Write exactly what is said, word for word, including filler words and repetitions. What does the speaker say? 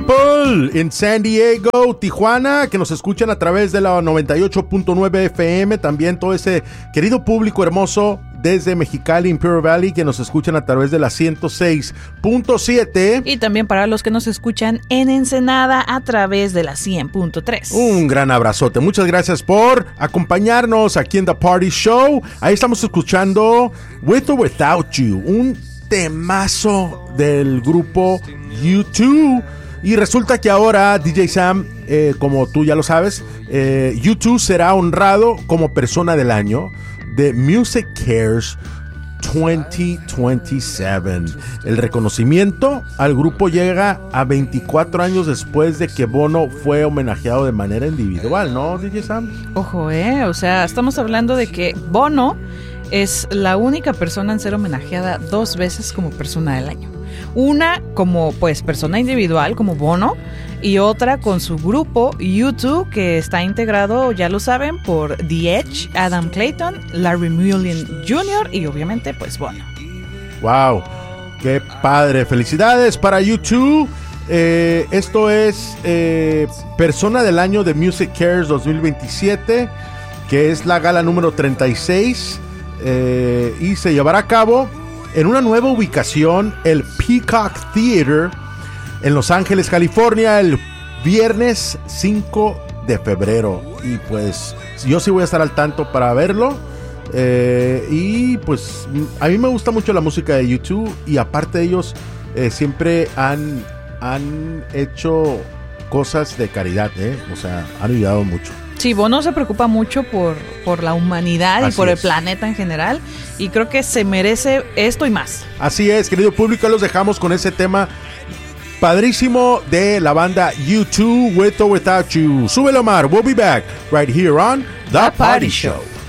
people in San Diego, Tijuana, que nos escuchan a través de la noventa y ocho punto nueve F M, también todo ese querido público hermoso desde Mexicali, Imperial Valley, que nos escuchan a través de la ciento seis punto siete. Y también para los que nos escuchan en Ensenada a través de la cien punto tres. Un gran abrazote. Muchas gracias por acompañarnos aquí en The Party Show. Ahí estamos escuchando With or Without You, un temazo del grupo U dos. Y resulta que ahora D J Sam, eh, como tú ya lo sabes, eh, U dos será honrado como persona del año de Music Cares veinte veintisiete. El reconocimiento al grupo llega a veinticuatro años después de que Bono fue homenajeado de manera individual, ¿no, D J Sam? Ojo, eh, o sea, estamos hablando de que Bono es la única persona en ser homenajeada dos veces como persona del año. Una como pues persona individual como Bono y otra con su grupo U dos, que está integrado, ya lo saben, por The Edge, Adam Clayton, Larry Mullen junior y obviamente pues Bono. Wow, qué padre, felicidades para U dos. Eh, esto es eh, Persona del Año de Music Cares dos mil veintisiete, que es la gala número treinta y seis, eh, y se llevará a cabo en una nueva ubicación, el Peacock Theater, en Los Ángeles, California, el viernes cinco de febrero. Y pues yo sí voy a estar al tanto para verlo. Eh, y pues a mí me gusta mucho la música de U dos. Y aparte de ellos, eh, siempre han, han hecho cosas de caridad, ¿eh? O sea, han ayudado mucho. Sí, Bono se preocupa mucho por, por la humanidad Así y por es. el planeta en general, y creo que se merece esto y más. Así es, querido público, los dejamos con ese tema padrísimo de la banda U dos, With or Without You. Súbelo, Omar, we'll be back right here on The, The Party, Party Show.